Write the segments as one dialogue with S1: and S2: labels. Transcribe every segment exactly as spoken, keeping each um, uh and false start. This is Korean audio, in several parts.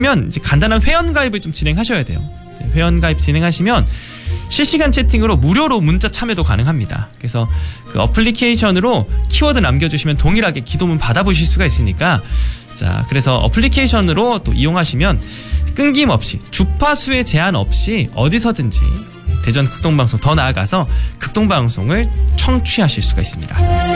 S1: 이제 간단한 회원가입을 좀 진행하셔야 돼요. 회원가입 진행하시면 실시간 채팅으로 무료로 문자 참여도 가능합니다. 그래서 그 어플리케이션으로 키워드 남겨주시면 동일하게 기도문 받아보실 수가 있으니까 자 그래서 어플리케이션으로 또 이용하시면 끊김없이 주파수의 제한 없이 어디서든지 대전 극동방송 더 나아가서 극동방송을 청취하실 수가 있습니다.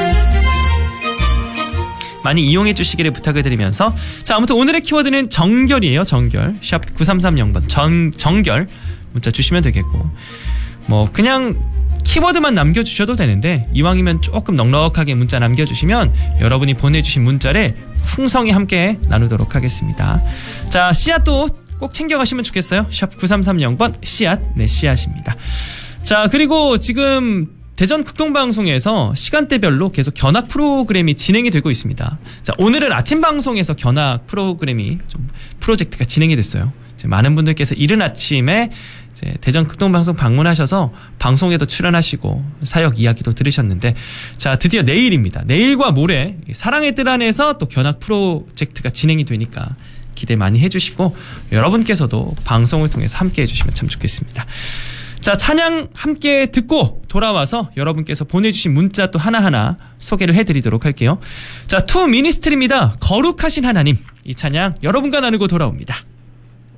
S1: 많이 이용해 주시기를 부탁을 드리면서 자 아무튼 오늘의 키워드는 정결이에요. 정결. 샵 구삼삼영 번 정, 정결 문자 주시면 되겠고 뭐 그냥 키워드만 남겨주셔도 되는데 이왕이면 조금 넉넉하게 문자 남겨주시면 여러분이 보내주신 문자를 풍성히 함께 나누도록 하겠습니다. 자 씨앗도 꼭 챙겨가시면 좋겠어요. 샵 구삼삼영 번 씨앗 네 씨앗입니다. 자 그리고 지금 대전 극동방송에서 시간대별로 계속 견학 프로그램이 진행이 되고 있습니다. 자, 오늘은 아침 방송에서 견학 프로그램이 좀 프로젝트가 진행이 됐어요. 이제 많은 분들께서 이른 아침에 이제 대전 극동방송 방문하셔서 방송에도 출연하시고 사역 이야기도 들으셨는데 자, 드디어 내일입니다. 내일과 모레 사랑의 뜰 안에서 또 견학 프로젝트가 진행이 되니까 기대 많이 해주시고 여러분께서도 방송을 통해서 함께 해주시면 참 좋겠습니다. 자, 찬양 함께 듣고 돌아와서 여러분께서 보내주신 문자 또 하나하나 소개를 해드리도록 할게요. 자, 투 미니스트리입니다. 거룩하신 하나님. 이 찬양 여러분과 나누고 돌아옵니다.